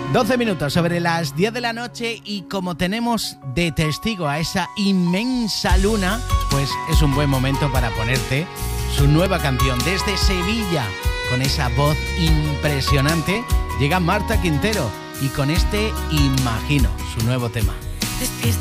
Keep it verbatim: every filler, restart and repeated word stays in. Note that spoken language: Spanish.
doce minutos sobre las diez de la noche y como tenemos de testigo a esa inmensa luna, pues es un buen momento para ponerte su nueva canción desde Sevilla. Con esa voz impresionante llega Marta Quintero y con este Imagino, su nuevo tema.